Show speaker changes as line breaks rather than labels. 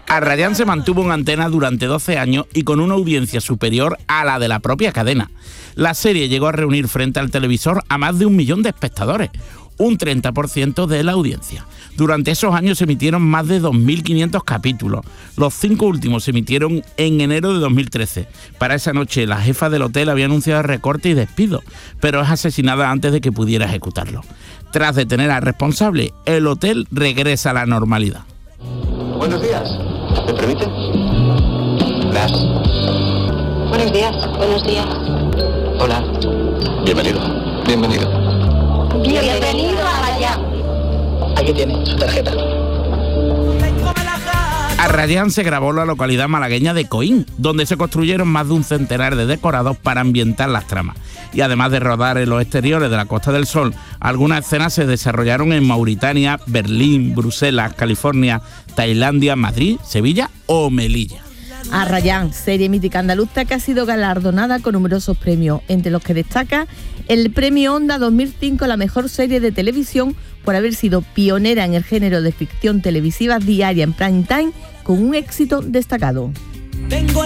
Arrayán se mantuvo en antena durante 12 años y con una audiencia superior a la de la propia cadena. La serie llegó a reunir frente al televisor a más de 1 millón de espectadores, un 30% de la audiencia. Durante esos años se emitieron más de 2.500 capítulos. Los 5 últimos se emitieron en enero de 2013. Para esa noche, la jefa del hotel había anunciado recorte y despido, pero es asesinada antes de que pudiera ejecutarlo. Tras detener al responsable, el hotel regresa a la normalidad.
Buenos días. ¿Me permite? Gracias.
Buenos días. Buenos días.
Hola. Bienvenido. Bienvenido.
Bienvenido a Arrayán.
Aquí tiene su tarjeta.
Arrayán se grabó en la localidad malagueña de Coín, donde se construyeron más de un centenar de decorados para ambientar las tramas. Y además de rodar en los exteriores de la Costa del Sol, algunas escenas se desarrollaron en Mauritania, Berlín, Bruselas, California, Tailandia, Madrid, Sevilla o Melilla.
Arrayán, serie mítica andaluza que ha sido galardonada con numerosos premios, entre los que destaca el Premio Onda 2005 a la mejor serie de televisión por haber sido pionera en el género de ficción televisiva diaria en prime time con un éxito destacado.